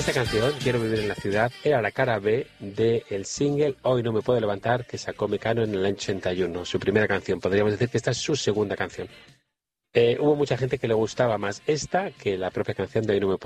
Esta canción, Quiero vivir en la ciudad, era la cara B del single Hoy no me puedo levantar, que sacó Mecano en el año 81, su primera canción. Podríamos decir que esta es su segunda canción. Hubo mucha gente que le gustaba más esta que la propia canción de Hoy no me puedo